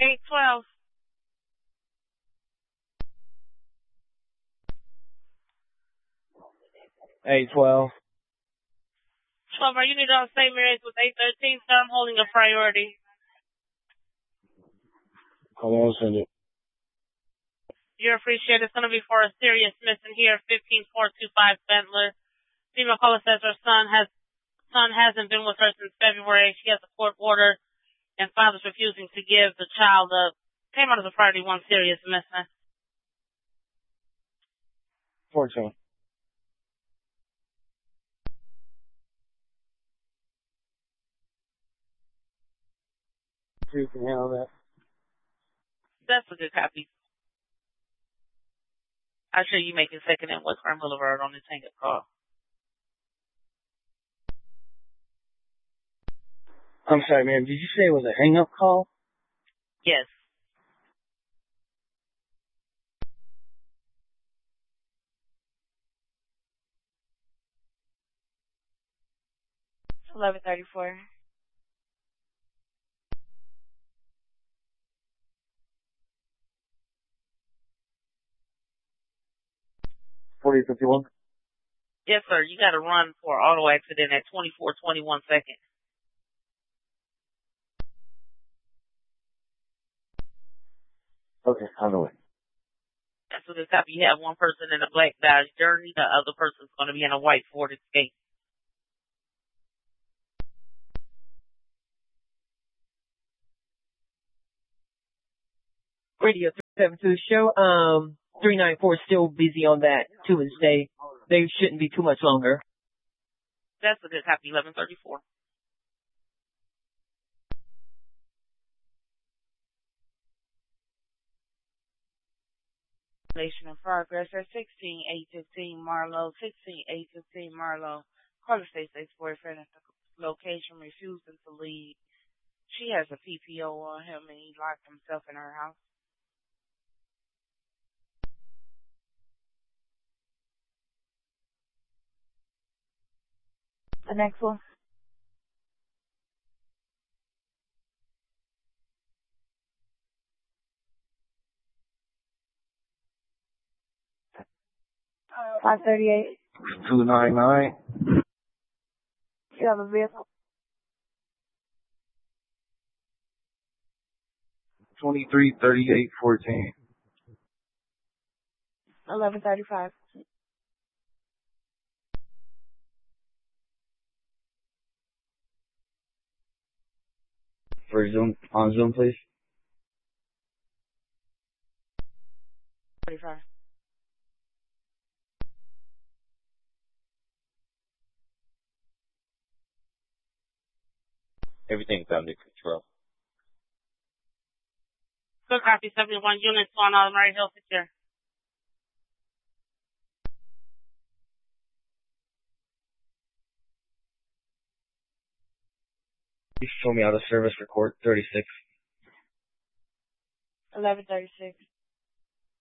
812. 812. 12, are you need on St. Mary's with 813, sir? I'm holding a priority. Hold on, send it. You're appreciated. It's going to be for a serious missing here, 15425 Bentler. Female caller says her son hasn't been with her since February. She has a court order, and father's refusing to give the child up. Came out as a priority 1 serious missing. 14. You can handle that. That's a good copy. I'm sure you making second and West Grand Boulevard on this hang-up call. I'm sorry, ma'am. Did you say it was a hang-up call? Yes. It's 11:34. 4051. Yes, sir. You got to run for auto accident at 24:21 seconds. Okay, on the way. That's a good copy. You have one person in a black Dodge Journey. The other person's going to be in a white Ford Escape. Radio 372 show. 394 is still busy on that to this day. They shouldn't be too much longer. That's a good copy. 11:34. Nation in progress at 16815 Marlowe. 16815 Marlowe. Caller states ex-boyfriend at the location refusing to leave. She has a PPO on him and he locked himself in her house. The next one. $538. 299. You have a vehicle? 233814. 11:35. For Zoom, on Zoom, please. 45. Everything's under control. Good copy. 71 units on Murray Hill Secure. You show me out of service for court 36. 11:36.